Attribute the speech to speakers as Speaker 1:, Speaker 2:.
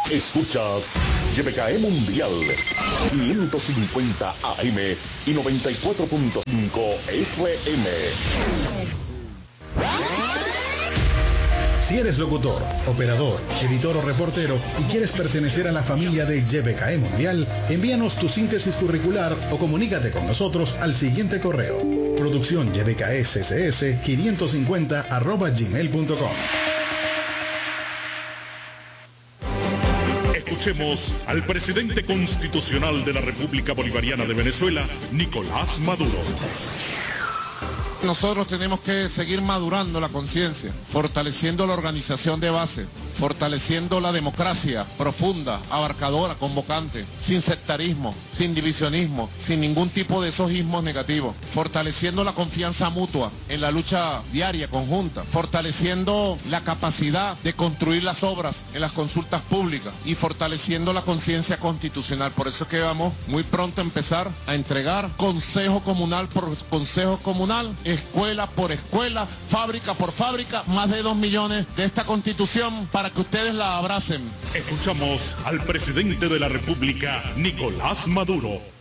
Speaker 1: Escuchas YBKE Mundial 550 AM y 94.5 FM.
Speaker 2: Si eres locutor, operador, editor o reportero y quieres pertenecer a la familia de YBKE Mundial, envíanos tu síntesis curricular o comunícate con nosotros al siguiente correo: producciónyBKSS550@gmail.com.
Speaker 3: Escuchemos al presidente constitucional de la República Bolivariana de Venezuela, Nicolás Maduro.
Speaker 4: Nosotros tenemos que seguir madurando la conciencia, fortaleciendo la organización de base, fortaleciendo la democracia profunda, abarcadora, convocante, sin sectarismo, sin divisionismo, sin ningún tipo de esos ismos negativos, fortaleciendo la confianza mutua en la lucha diaria, conjunta, fortaleciendo la capacidad de construir las obras en las consultas públicas y fortaleciendo la conciencia constitucional. Por eso es que vamos muy pronto a empezar a entregar consejo comunal por consejo comunal, escuela por escuela, fábrica por fábrica, más de 2 millones de esta Constitución para que ustedes la abracen.
Speaker 3: Escuchamos al presidente de la República, Nicolás Maduro.